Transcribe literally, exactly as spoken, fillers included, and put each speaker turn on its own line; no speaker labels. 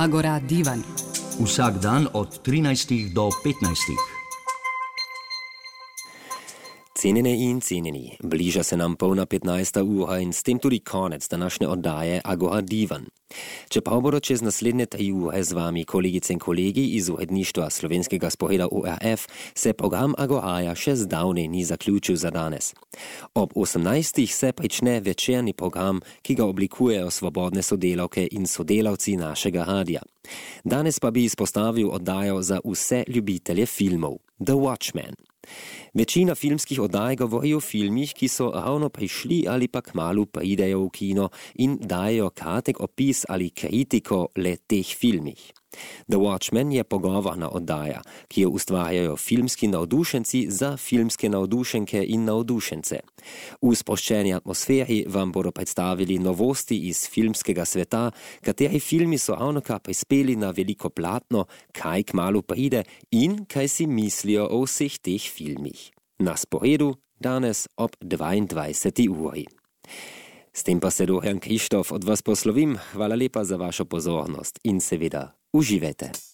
Agora Divan.
Vsak dan od trinajstih do petnajstih.
Cenjene in cenjeni, bliža se nam polna petnajsta ura in s tem tudi konec današnje oddaje Agora Divan. Čeprav bodo čez naslednje tri ure z vami kolegice in kolegi iz uredništva slovenskega sporeda O R F, se program Agoraja še zdavnaj ni zaključil za danes. Ob osemnajstih se prične večerni program, ki ga oblikujejo svobodne sodelavke in sodelavci našega radia. Danes pa bi izpostavil oddajo za vse ljubitelje filmov, The Watchmen. Večina filmskih oddaj govori o filmih, ki so ravno prišli ali pa kmalu pridejo v kino in dajo kratek opis ali kritiko le teh filmih. The Watchmen je pogovorna oddaja, ki jo ustvarjajo filmski navdušenci za filmske navdušenke in navdušence. V sproščeni atmosferi vam bodo predstavili novosti iz filmskega sveta, kateri filmi so ravnokar prispeli na veliko platno, kaj kmalu pride in kaj si mislijo o vseh teh filmih. Na sporedu danes ob dvaindvajseti uri. S tem pa se Dorian Krištof od vas poslovim. Hvala lepa za vašo pozornost in seveda uživajte.